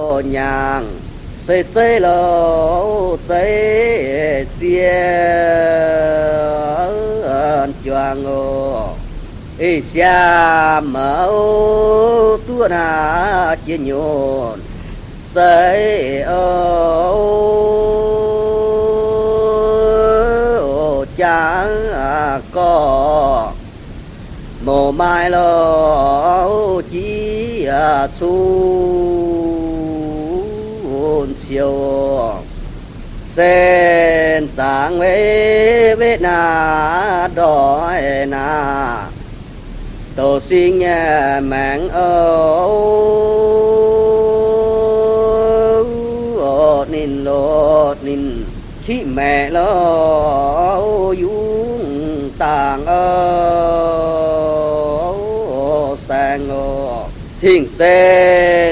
nhàng xây xây lô xây chia choàng ngô ý xa mẫu tua na chia nhồn xây chẳng có mồ mai lo chỉ xuân chiều sen sáng với na đói na tổ sinh mạng nín lột nín khi mẹ lo dung tàng sang thiên sen